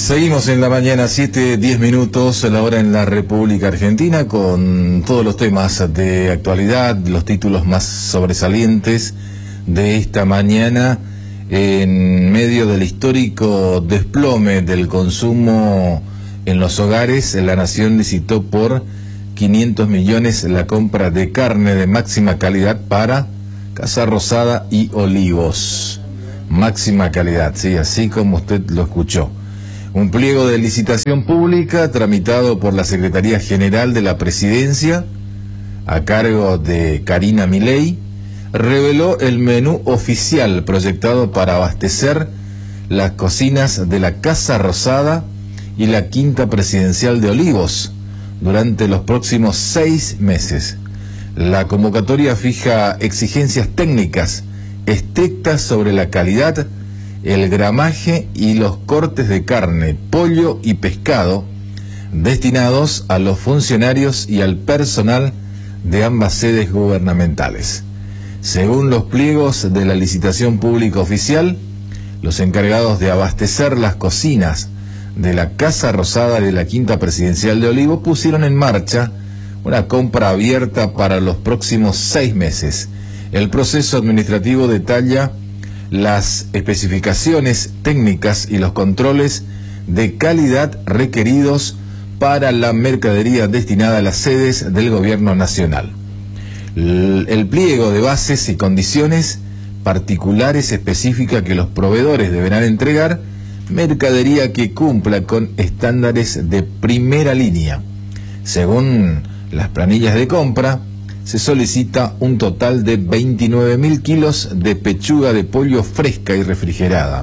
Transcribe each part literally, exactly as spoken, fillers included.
Seguimos en la mañana, siete, diez minutos, la hora en la República Argentina, con todos los temas de actualidad, los títulos más sobresalientes de esta mañana, en medio del histórico desplome del consumo en los hogares. La Nación licitó por quinientos millones la compra de carne de máxima calidad para Casa Rosada y Olivos. Máxima calidad, sí, así como usted lo escuchó. Un pliego de licitación pública tramitado por la Secretaría General de la Presidencia, a cargo de Karina Milei, reveló el menú oficial proyectado para abastecer las cocinas de la Casa Rosada y la Quinta Presidencial de Olivos durante los próximos seis meses. La convocatoria fija exigencias técnicas estrictas sobre la calidad, el gramaje y los cortes de carne, pollo y pescado destinados a los funcionarios y al personal de ambas sedes gubernamentales. Según los pliegos de la licitación pública oficial, los encargados de abastecer las cocinas de la Casa Rosada y de la Quinta Presidencial de Olivos pusieron en marcha una compra abierta para los próximos seis meses. El proceso administrativo detalla las especificaciones técnicas y los controles de calidad requeridos para la mercadería destinada a las sedes del Gobierno Nacional. El pliego de bases y condiciones particulares especifica que los proveedores deberán entregar mercadería que cumpla con estándares de primera línea. Según las planillas de compra, se solicita un total de veintinueve mil kilos de pechuga de pollo fresca y refrigerada.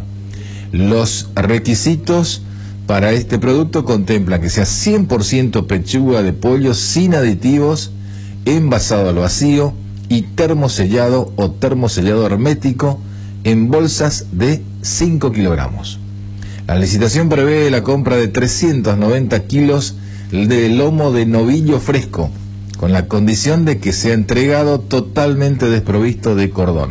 Los requisitos para este producto contemplan que sea cien por ciento pechuga de pollo sin aditivos, envasado al vacío y termosellado o termosellado hermético en bolsas de cinco kilogramos. La licitación prevé la compra de trescientos noventa kilos de lomo de novillo fresco, con la condición de que sea entregado totalmente desprovisto de cordón.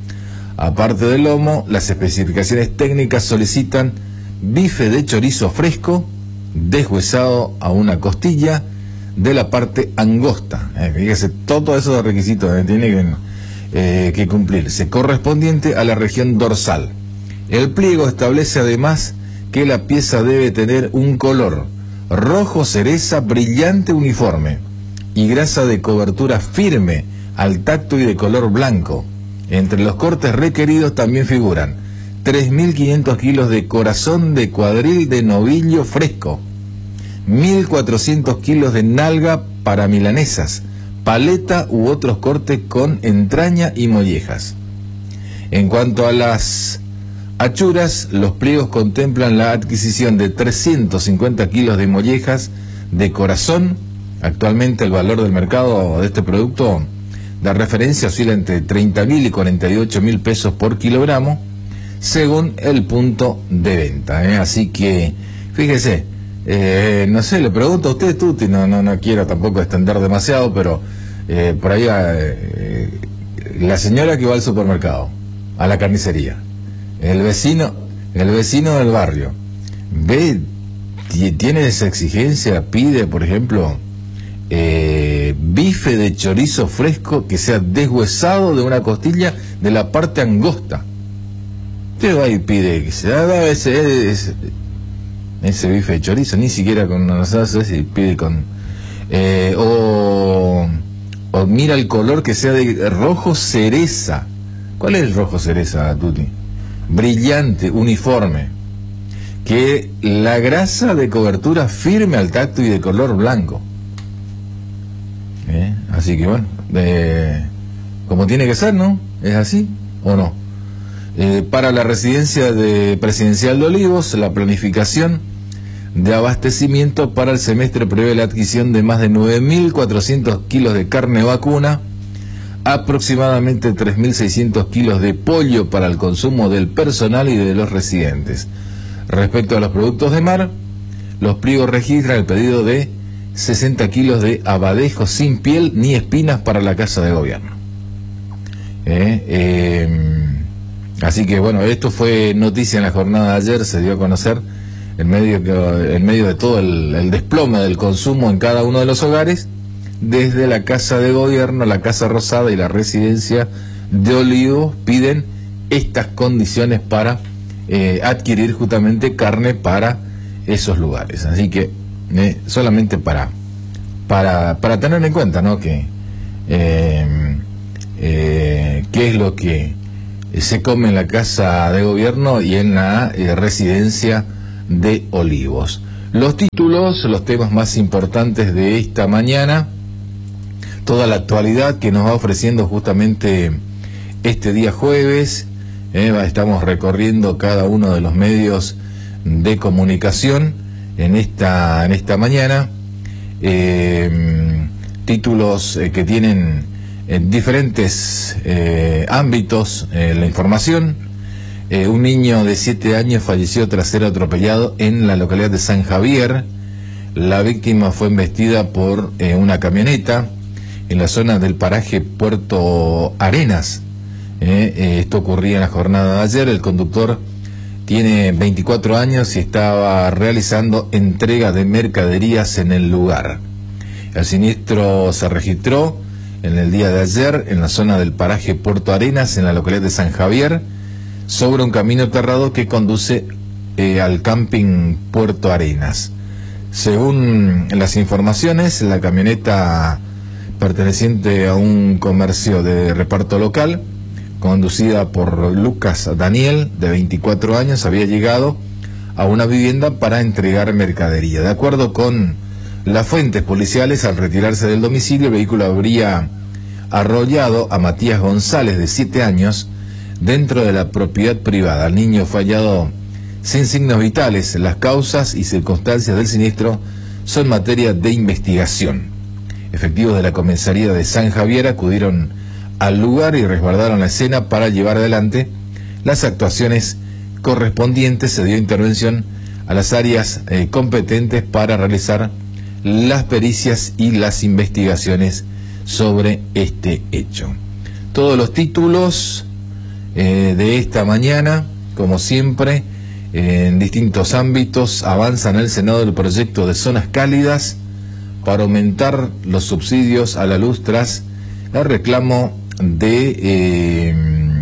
Aparte del lomo, las especificaciones técnicas solicitan bife de chorizo fresco, deshuesado a una costilla de la parte angosta. Eh, fíjese, todos esos requisitos eh, tiene que, eh, que cumplirse, correspondiente a la región dorsal. El pliego establece además que la pieza debe tener un color rojo cereza brillante uniforme y grasa de cobertura firme al tacto y de color blanco. Entre los cortes requeridos también figuran tres mil quinientos kilos de corazón de cuadril de novillo fresco, mil cuatrocientos kilos de nalga para milanesas, paleta u otros cortes con entraña y mollejas. En cuanto a las achuras, los pliegos contemplan la adquisición de trescientos cincuenta kilos de mollejas de corazón. Actualmente el valor del mercado de este producto de referencia oscila entre treinta mil y cuarenta y ocho mil pesos por kilogramo, según el punto de venta. ¿eh? Así que, fíjese, eh, no sé, le pregunto a usted, Tuti, no, no, no quiero tampoco extender demasiado, pero eh, por ahí eh, la señora que va al supermercado, a la carnicería, el vecino, el vecino del barrio, ve, tiene esa exigencia, pide, por ejemplo, Eh, bife de chorizo fresco que sea deshuesado de una costilla de la parte angosta. Usted va y pide que se haga ese, ese, ese bife de chorizo, ni siquiera con una salsa, y pide con eh, o, o mira el color que sea de rojo cereza. ¿Cuál es el rojo cereza, Tuti? Brillante, uniforme, que la grasa de cobertura firme al tacto y de color blanco. Eh, así que bueno, eh, como tiene que ser, ¿no? ¿Es así o no? Eh, para la residencia de presidencial de Olivos, la planificación de abastecimiento para el semestre prevé la adquisición de más de nueve mil cuatrocientos kilos de carne vacuna, aproximadamente tres mil seiscientos kilos de pollo para el consumo del personal y de los residentes. Respecto a los productos de mar, los pliegos registran el pedido de sesenta kilos de abadejo sin piel ni espinas para la Casa de Gobierno. Eh, eh, así que bueno, esto fue noticia en la jornada de ayer, se dio a conocer en medio, en medio de todo el, el desplome del consumo en cada uno de los hogares, desde la Casa de Gobierno, la Casa Rosada y la Residencia de Olivos piden estas condiciones para eh, adquirir justamente carne para esos lugares. Así que eh, solamente para, para, para tener en cuenta, ¿no?, que eh, eh, qué es lo que se come en la Casa de Gobierno y en la eh, Residencia de Olivos. Los títulos, los temas más importantes de esta mañana, toda la actualidad que nos va ofreciendo justamente este día jueves. Eh, estamos recorriendo cada uno de los medios de comunicación en esta, en esta mañana. Eh, títulos eh, que tienen en diferentes eh, ámbitos eh, la información. Eh, un niño de siete años falleció tras ser atropellado en la localidad de San Javier. La víctima fue embestida por eh, una camioneta en la zona del paraje Puerto Arenas. Eh, eh, esto ocurría en la jornada de ayer. El conductor tiene veinticuatro años y estaba realizando entrega de mercaderías en el lugar. El siniestro se registró en el día de ayer en la zona del paraje Puerto Arenas, en la localidad de San Javier, sobre un camino terrado que conduce eh, al camping Puerto Arenas. Según las informaciones, la camioneta perteneciente a un comercio de reparto local, conducida por Lucas Daniel, de veinticuatro años, había llegado a una vivienda para entregar mercadería. De acuerdo con las fuentes policiales, al retirarse del domicilio, el vehículo habría arrollado a Matías González, de siete años, dentro de la propiedad privada. El niño fue hallado sin signos vitales. Las causas y circunstancias del siniestro son materia de investigación. Efectivos de la comisaría de San Javier acudieron al lugar y resguardaron la escena para llevar adelante las actuaciones correspondientes. Se dio intervención a las áreas eh, competentes para realizar las pericias y las investigaciones sobre este hecho. Todos los títulos eh, de esta mañana, como siempre, eh, en distintos ámbitos. Avanza en el Senado el proyecto de zonas cálidas para aumentar los subsidios a la luz tras el reclamo de eh,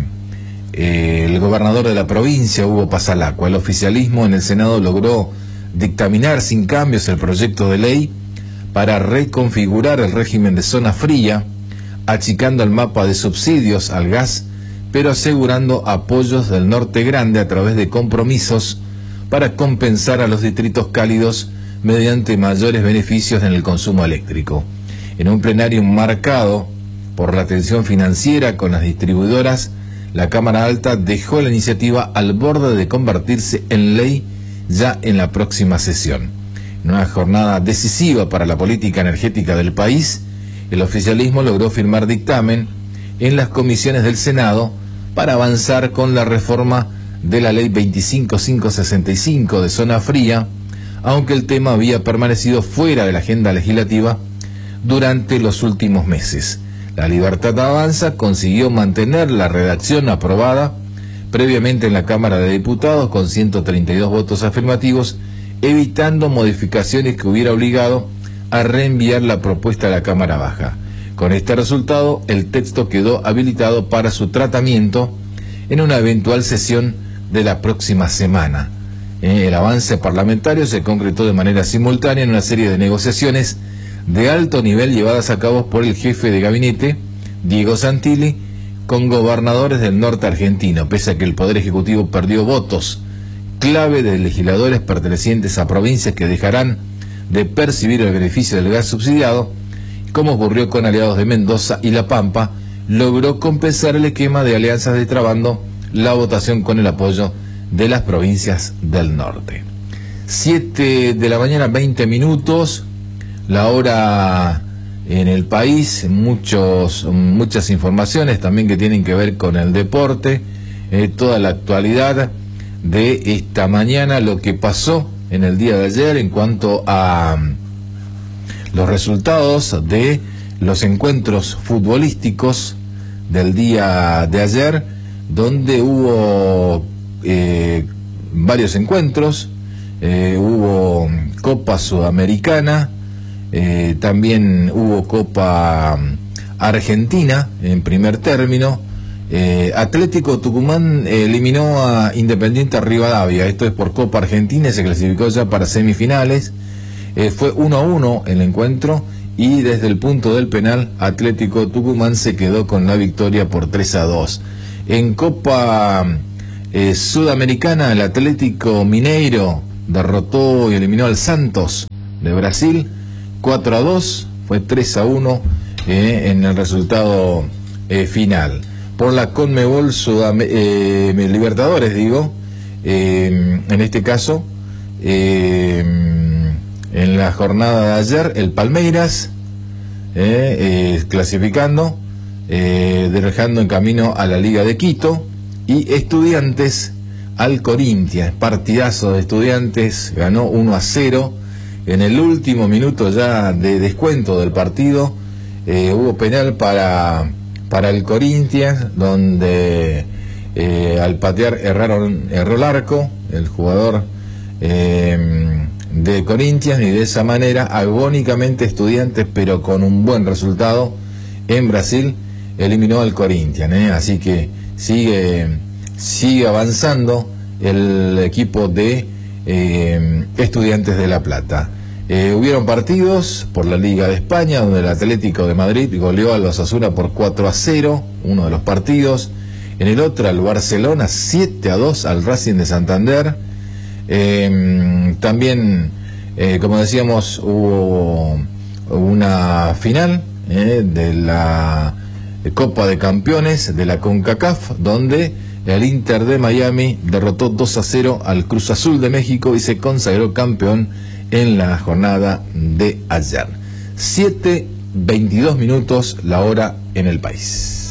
eh, el gobernador de la provincia, Hugo Pasalacqua. El oficialismo en el Senado logró dictaminar sin cambios el proyecto de ley para reconfigurar el régimen de zona fría, achicando el mapa de subsidios al gas, pero asegurando apoyos del Norte Grande a través de compromisos para compensar a los distritos cálidos mediante mayores beneficios en el consumo eléctrico. En un plenario marcado por la tensión financiera con las distribuidoras, la Cámara Alta dejó la iniciativa al borde de convertirse en ley ya en la próxima sesión. En una jornada decisiva para la política energética del país, el oficialismo logró firmar dictamen en las comisiones del Senado para avanzar con la reforma de la ley veinticinco mil quinientos sesenta y cinco de zona fría, aunque el tema había permanecido fuera de la agenda legislativa durante los últimos meses. La Libertad Avanza consiguió mantener la redacción aprobada previamente en la Cámara de Diputados con ciento treinta y dos votos afirmativos, evitando modificaciones que hubiera obligado a reenviar la propuesta a la Cámara Baja. Con este resultado, el texto quedó habilitado para su tratamiento en una eventual sesión de la próxima semana. Eh, el avance parlamentario se concretó de manera simultánea en una serie de negociaciones de alto nivel llevadas a cabo por el jefe de gabinete, Diego Santilli, con gobernadores del norte argentino, pese a que el Poder Ejecutivo perdió votos clave de legisladores pertenecientes a provincias que dejarán de percibir el beneficio del gas subsidiado, como ocurrió con aliados de Mendoza y La Pampa, logró compensar el esquema de alianzas destrabando la votación con el apoyo de las provincias del norte. siete de la mañana, veinte minutos, la hora en el país, muchos, muchas informaciones también que tienen que ver con el deporte, eh, toda la actualidad de esta mañana, lo que pasó en el día de ayer en cuanto a los resultados de los encuentros futbolísticos del día de ayer, donde hubo eh, varios encuentros. eh, hubo Copa Sudamericana, eh, también hubo Copa Argentina en primer término. eh, Atlético Tucumán eliminó a Independiente Rivadavia, esto es por Copa Argentina, se clasificó ya para semifinales. eh, fue uno a uno el encuentro y desde el punto del penal Atlético Tucumán se quedó con la victoria por tres a dos. En Copa eh, Sudamericana, el Atlético Mineiro derrotó y eliminó al Santos de Brasil cuatro a dos, fue tres a uno eh, en el resultado eh, final. Por la Conmebol Sudam eh, Libertadores, digo, eh, en este caso, eh, en la jornada de ayer, el Palmeiras, eh, eh, clasificando, eh, dejando en camino a la Liga de Quito, y Estudiantes al Corinthians, partidazo de Estudiantes, ganó uno a cero, en el último minuto ya de descuento del partido, eh, hubo penal para, para el Corinthians, donde eh, al patear erraron, erró el arco, el jugador eh, de Corinthians, y de esa manera agónicamente Estudiantes, pero con un buen resultado en Brasil, eliminó al Corinthians, ¿eh? Así que sigue, sigue avanzando el equipo de eh, Estudiantes de La Plata. Eh, hubieron partidos por la Liga de España, donde el Atlético de Madrid goleó al Osasuna por cuatro a cero, uno de los partidos. En el otro, el Barcelona siete a dos al Racing de Santander. Eh, también, eh, como decíamos, hubo una final eh, de la Copa de Campeones de la CONCACAF, donde el Inter de Miami derrotó dos a cero al Cruz Azul de México y se consagró campeón en la jornada de ayer. siete veintidós minutos la hora en el país.